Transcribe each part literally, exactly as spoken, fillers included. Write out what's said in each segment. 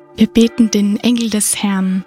Wir beten den Engel des Herrn.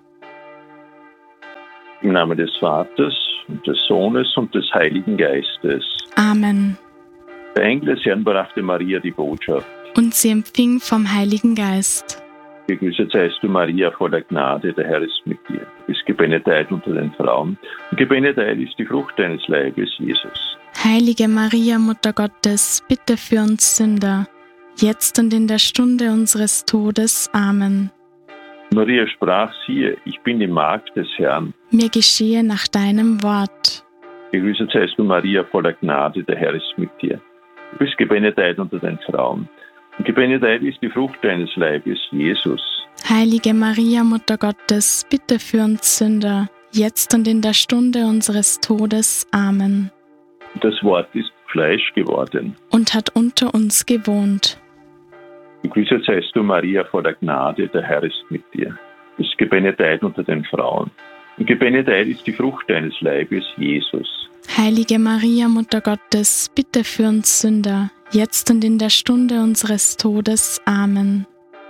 Im Namen des Vaters und des Sohnes und des Heiligen Geistes. Amen. Der Engel des Herrn brachte Maria die Botschaft. Und sie empfing vom Heiligen Geist. Gegrüßet seist du, Maria, voller Gnade, der Herr ist mit dir. Du bist gebenedeit unter den Frauen, und gebenedeit ist die Frucht deines Leibes, Jesus. Heilige Maria, Mutter Gottes, bitte für uns Sünder, jetzt und in der Stunde unseres Todes. Amen. Maria sprach, siehe, ich bin die Magd des Herrn. Mir geschehe nach deinem Wort. Gegrüßet seist du, Maria, voller Gnade, der Herr ist mit dir. Du bist gebenedeit unter den Frauen, und gebenedeit ist die Frucht deines Leibes, Jesus. Heilige Maria, Mutter Gottes, bitte für uns Sünder, jetzt und in der Stunde unseres Todes. Amen. Das Wort ist Fleisch geworden. Und hat unter uns gewohnt. Gegrüßet seist du, Maria, voller Gnade, der Herr ist mit dir. Du bist gebenedeit unter den Frauen, und gebenedeit ist die Frucht deines Leibes, Jesus. Heilige Maria, Mutter Gottes, bitte für uns Sünder, jetzt und in der Stunde unseres Todes. Amen.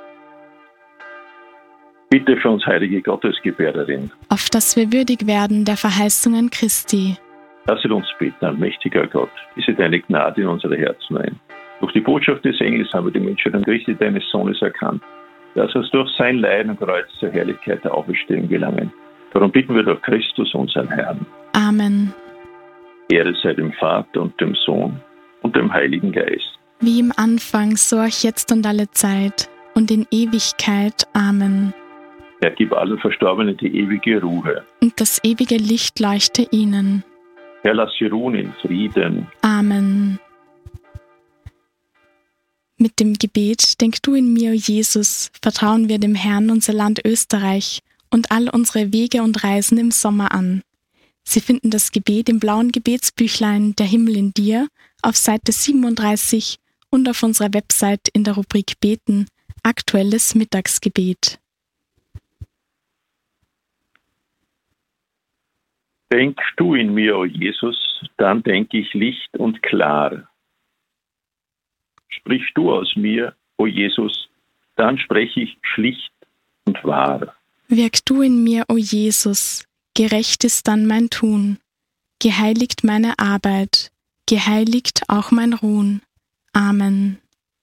Bitte für uns, heilige Gottesgebärerin, auf dass wir würdig werden der Verheißungen Christi. lasset uns beten, allmächtiger Gott, gieße deine Gnade in unsere Herzen ein. Durch die Botschaft des Engels haben wir die Menschheit Christi deines Sohnes erkannt. Lass uns durch sein Leiden und Kreuz zur Herrlichkeit der Auferstehung gelangen. Darum bitten wir durch Christus, unseren Herrn. Amen. Ehre sei dem Vater und dem Sohn und dem Heiligen Geist. Wie im Anfang, so auch jetzt und alle Zeit und in Ewigkeit. Amen. Er gib allen Verstorbenen die ewige Ruhe. Und das ewige Licht leuchte ihnen. Herr, lass sie ruhen in Frieden. Amen. Mit dem Gebet, denk du in mir, o Jesus, vertrauen wir dem Herrn unser Land Österreich und all unsere Wege und Reisen im Sommer an. Sie finden das Gebet im blauen Gebetsbüchlein Der Himmel in dir auf Seite siebenunddreißig und auf unserer Website in der Rubrik Beten, aktuelles Mittagsgebet. Denk du in mir, o Jesus, dann denke ich licht und klar. Sprich du aus mir, o Jesus, dann spreche ich schlicht und wahr. Wirk du in mir, o Jesus, gerecht ist dann mein Tun, geheiligt meine Arbeit, geheiligt auch mein Ruhen. Amen.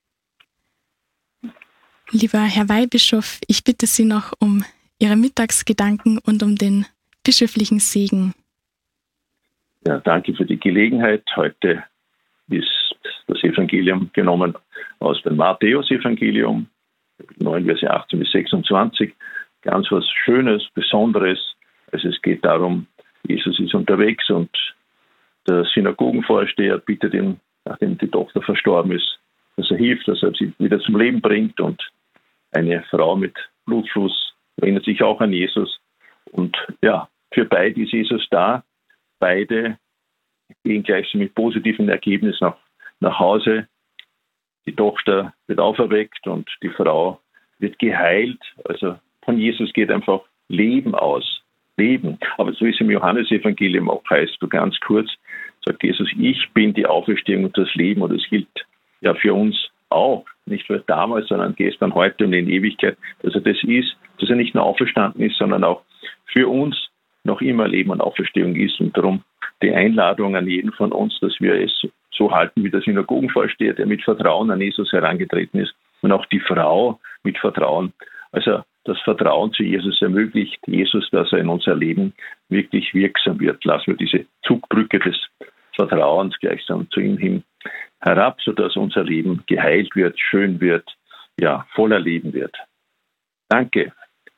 Lieber Herr Weihbischof, ich bitte Sie noch um Ihre Mittagsgedanken und um den bischöflichen Segen. Ja, danke für die Gelegenheit. Heute ist das Evangelium genommen aus dem Matthäus-Evangelium, neun, Verse achtzehn bis sechsundzwanzig. Ganz was Schönes, Besonderes. Also es geht darum, Jesus ist unterwegs und der Synagogenvorsteher bittet ihn, nachdem die Tochter verstorben ist, dass er hilft, dass er sie wieder zum Leben bringt. Und eine Frau mit Blutfluss erinnert sich auch an Jesus. Und ja, für beide ist Jesus da. Beide gehen gleich mit positiven Ergebnissen nach, nach Hause. Die Tochter wird auferweckt und die Frau wird geheilt. Also von Jesus geht einfach Leben aus. Leben. Aber so wie es im Johannesevangelium auch heißt, so ganz kurz, sagt Jesus, ich bin die Auferstehung und das Leben. Und es gilt ja für uns auch, nicht nur damals, sondern gestern, heute und in Ewigkeit. Also das ist, dass er nicht nur auferstanden ist, sondern auch für uns noch immer Leben und Auferstehung ist. Und darum die Einladung an jeden von uns, dass wir es so halten, wie der Synagogenvorsteher, der mit Vertrauen an Jesus herangetreten ist. Und auch die Frau mit Vertrauen. Also das Vertrauen zu Jesus ermöglicht Jesus, dass er in unser Leben wirklich wirksam wird. Lassen wir diese Zugbrücke des Vertrauens gleichsam zu ihm hin herab, sodass unser Leben geheilt wird, schön wird, ja, voller Leben wird. Danke.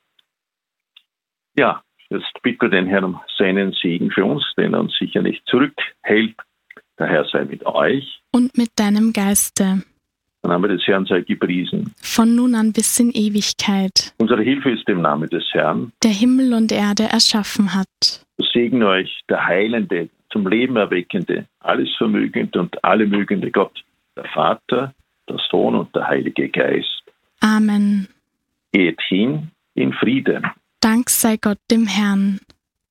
Ja, jetzt bitte den Herrn um seinen Segen für uns, den er uns sicher nicht zurückhält. Der Herr sei mit euch. Und mit deinem Geiste. Der Name des Herrn sei gepriesen. Von nun an bis in Ewigkeit. Unsere Hilfe ist im Namen des Herrn, der Himmel und Erde erschaffen hat. So segne euch der Heilende, zum Leben erweckende, alles vermögende und alle mögende Gott, der Vater, der Sohn und der Heilige Geist. Amen. Geht hin in Frieden. Dank sei Gott dem Herrn.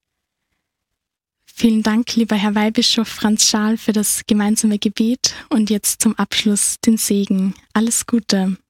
Vielen Dank, lieber Herr Weihbischof Franz Schaal, für das gemeinsame Gebet und jetzt zum Abschluss den Segen. Alles Gute.